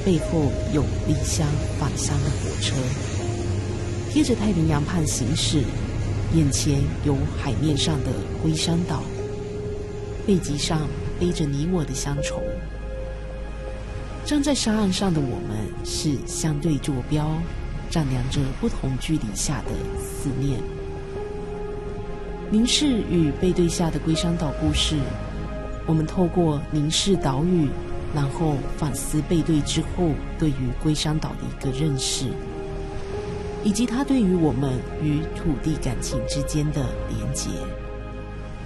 背后有离乡返乡的火车，贴着太平洋畔行驶，眼前有海面上的龟山岛，背脊上背着你我的乡愁。站在沙岸上的我们是相对坐标，丈量着不同距离下的思念。凝视与背对下的龟山岛故事，我们透过凝视岛屿，然后反思背对之后对于龟山岛的一个认识，以及它对于我们与土地感情之间的连结。